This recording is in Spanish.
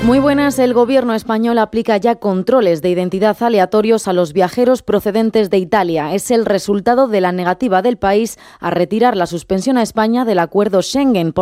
Muy buenas. El Gobierno español aplica ya controles de identidad aleatorios a los viajeros procedentes de Italia. Es el resultado de la negativa del país a retirar la suspensión a España del acuerdo Schengen.